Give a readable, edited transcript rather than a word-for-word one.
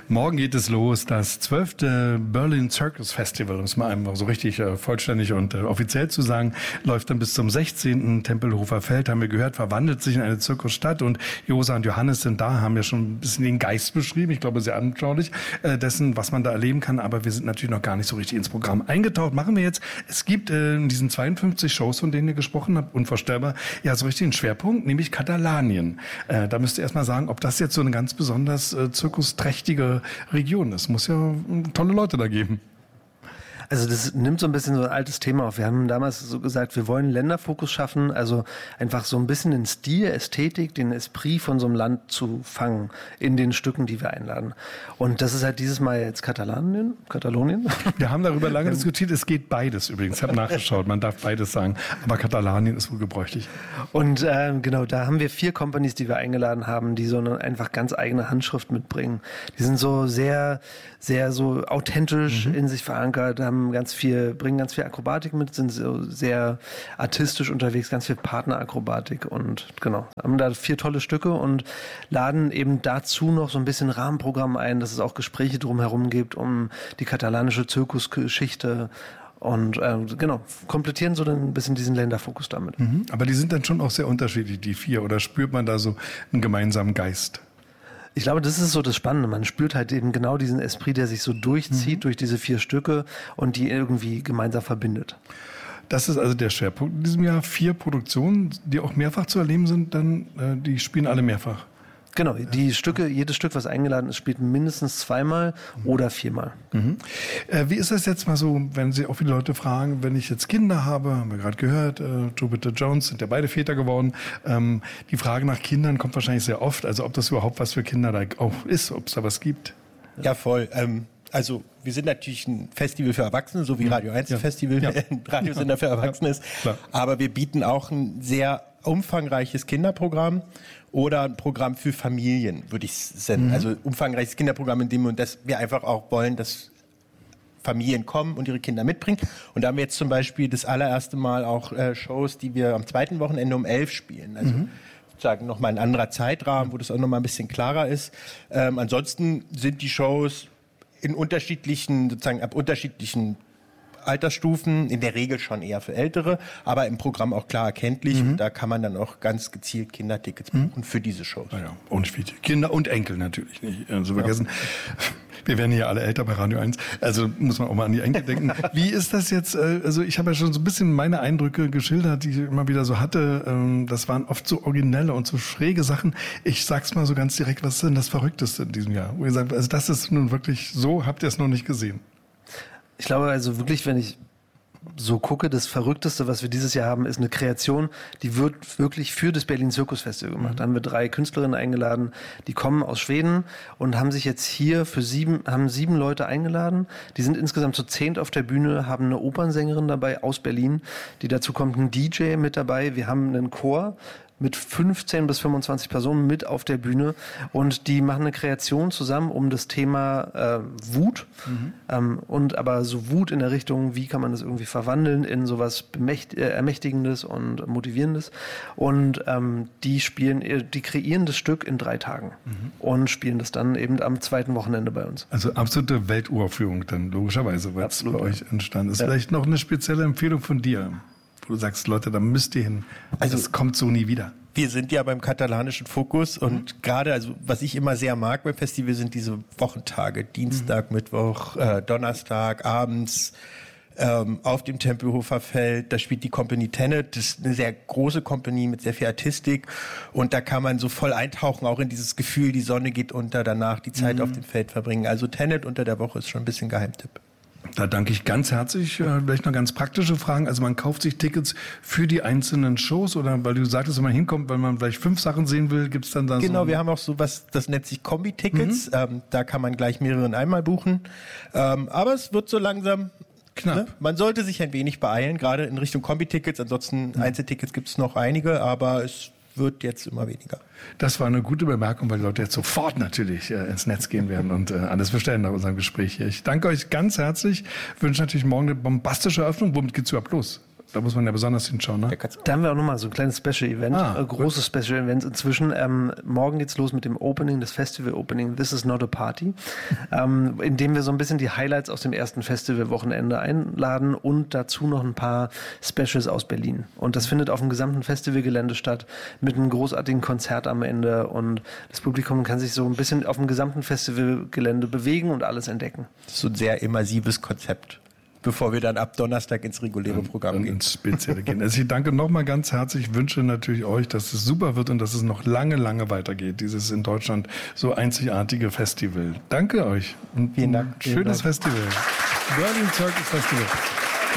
Morgen geht es los, das 12. Berlin Circus Festival, um es mal einfach so richtig vollständig und offiziell zu sagen, läuft dann bis zum 16. Tempelhofer Feld, haben wir gehört, verwandelt sich in eine Zirkusstadt und Josa und Johannes sind da, haben ja schon ein bisschen den Geist beschrieben, ich glaube sehr anschaulich, dessen, was man da erleben kann, aber wir sind natürlich noch gar nicht so richtig ins Programm eingetaucht. Machen wir jetzt, es gibt in diesen 52 Shows, von denen ihr gesprochen habt, unvorstellbar, ja so richtig einen Schwerpunkt, nämlich Katalanien. Da müsst ihr erstmal sagen, ob das jetzt so eine ganz besonders zirkusträchtige Region ist. Muss ja tolle Leute da geben. Also das nimmt so ein bisschen so ein altes Thema auf. Wir haben damals so gesagt, wir wollen Länderfokus schaffen, also einfach so ein bisschen den Stil, Ästhetik, den Esprit von so einem Land zu fangen in den Stücken, die wir einladen. Und das ist halt dieses Mal jetzt Katalonien. Wir haben darüber lange diskutiert, es geht beides übrigens. Ich habe nachgeschaut, man darf beides sagen, aber Katalanien ist wohl gebräuchlich. Und genau, da haben wir 4 Companies, die wir eingeladen haben, die so eine einfach ganz eigene Handschrift mitbringen. Die sind so sehr, sehr so authentisch in sich verankert, bringen ganz viel Akrobatik mit, sind so sehr artistisch unterwegs, ganz viel Partnerakrobatik und genau, haben da 4 tolle Stücke und laden eben dazu noch so ein bisschen Rahmenprogramm ein, dass es auch Gespräche drumherum gibt, um die katalanische Zirkusgeschichte und genau, komplettieren so dann ein bisschen diesen Länderfokus damit. Aber die sind dann schon auch sehr unterschiedlich, die 4, oder spürt man da so einen gemeinsamen Geist? Ich glaube, das ist so das Spannende. Man spürt halt eben genau diesen Esprit, der sich so durchzieht durch diese 4 Stücke und die irgendwie gemeinsam verbindet. Das ist also der Schwerpunkt in diesem Jahr. 4 Produktionen, die auch mehrfach zu erleben sind, dann die spielen alle mehrfach. Genau, die Stücke, jedes Stück, was eingeladen ist, spielt mindestens 2-mal oder 4-mal. Wie ist das jetzt mal so, wenn Sie auch viele Leute fragen, wenn ich jetzt Kinder habe, haben wir gerade gehört, Jupiter Jones sind ja beide Väter geworden, die Frage nach Kindern kommt wahrscheinlich sehr oft, also ob das überhaupt was für Kinder da auch ist, ob es da was gibt. Ja, voll. Also wir sind natürlich ein Festival für Erwachsene, so wie Radio 1 ein Festival, ein Radiosender für Erwachsene ist. Klar. Aber wir bieten auch ein sehr umfangreiches Kinderprogramm oder ein Programm für Familien, würde ich senden. Also umfangreiches Kinderprogramm, in dem wir einfach auch wollen, dass Familien kommen und ihre Kinder mitbringen. Und da haben wir jetzt zum Beispiel das allererste Mal auch Shows, die wir am 2. Wochenende um 11 spielen. Also sozusagen nochmal ein anderer Zeitrahmen, wo das auch nochmal ein bisschen klarer ist. Ansonsten sind die Shows in ab unterschiedlichen Altersstufen, in der Regel schon eher für Ältere, aber im Programm auch klar erkenntlich. Und da kann man dann auch ganz gezielt Kindertickets buchen für diese Shows. Ja, und Kinder und Enkel natürlich nicht zu vergessen. Wir werden hier alle älter bei Radio 1, also muss man auch mal an die Enkel denken. Wie ist das jetzt, also ich habe ja schon so ein bisschen meine Eindrücke geschildert, die ich immer wieder so hatte. Das waren oft so originelle und so schräge Sachen. Ich sag's mal so ganz direkt, was ist denn das Verrückteste in diesem Jahr? Wo ihr sagt, also das ist nun wirklich so, habt ihr es noch nicht gesehen? Ich glaube also wirklich, wenn ich so gucke, das Verrückteste, was wir dieses Jahr haben, ist eine Kreation, die wird wirklich für das Berlin Circus Festival gemacht. Da haben wir 3 Künstlerinnen eingeladen, die kommen aus Schweden und haben sich jetzt hier haben 7 Leute eingeladen. Die sind insgesamt zu 10 auf der Bühne, haben eine Opernsängerin dabei aus Berlin, die dazu kommt, ein DJ mit dabei. Wir haben einen Chor mit 15 bis 25 Personen mit auf der Bühne und die machen eine Kreation zusammen um das Thema Wut und aber so Wut in der Richtung, wie kann man das irgendwie verwandeln in sowas Ermächtigendes und Motivierendes und die kreieren das Stück in 3 Tagen und spielen das dann eben am 2. Wochenende bei uns. Also absolute Welturaufführung dann logischerweise, weil es bei euch entstanden ist. Vielleicht noch eine spezielle Empfehlung von dir, wo du sagst, Leute, da müsst ihr hin. Also es kommt so nie wieder. Wir sind ja beim katalanischen Fokus und gerade, also was ich immer sehr mag beim Festival, sind diese Wochentage. Dienstag, Mittwoch, Donnerstag, abends auf dem Tempelhofer Feld. Da spielt die Company Tenet. Das ist eine sehr große Company mit sehr viel Artistik. Und da kann man so voll eintauchen, auch in dieses Gefühl, die Sonne geht unter, danach die Zeit auf dem Feld verbringen. Also Tenet unter der Woche ist schon ein bisschen Geheimtipp. Da danke ich ganz herzlich. Vielleicht noch ganz praktische Fragen. Also man kauft sich Tickets für die einzelnen Shows oder weil du sagtest, wenn man hinkommt, weil man vielleicht 5 Sachen sehen will, gibt es dann da Genau, wir haben auch so was, das nennt sich Kombi-Tickets. Da kann man gleich mehrere in einmal buchen. Aber es wird so langsam knapp. Ne? Man sollte sich ein wenig beeilen, gerade in Richtung Kombi-Tickets. Ansonsten Einzeltickets gibt es noch einige, aber es wird jetzt immer weniger. Das war eine gute Bemerkung, weil die Leute jetzt sofort natürlich ins Netz gehen werden und alles bestellen nach unserem Gespräch hier. Ich danke euch ganz herzlich, wünsche natürlich morgen eine bombastische Eröffnung. Womit geht's überhaupt los? Da muss man ja besonders hinschauen, ne? Da haben wir auch nochmal so ein kleines Special-Event, großes Special-Event inzwischen. Morgen geht's los mit dem Opening, das Festival-Opening This is not a Party, in dem wir so ein bisschen die Highlights aus dem ersten Festival-Wochenende einladen und dazu noch ein paar Specials aus Berlin. Und das findet auf dem gesamten Festivalgelände statt, mit einem großartigen Konzert am Ende und das Publikum kann sich so ein bisschen auf dem gesamten Festivalgelände bewegen und alles entdecken. Das ist so ein sehr immersives Konzept, bevor wir dann ab Donnerstag ins reguläre Programm gehen. Ins Spezielle gehen. Also ich danke nochmal ganz herzlich. Ich wünsche natürlich euch, dass es super wird und dass es noch lange, lange weitergeht. Dieses in Deutschland so einzigartige Festival. Danke euch. Und vielen Dank. Schönes Festival. Berlin Circus Festival.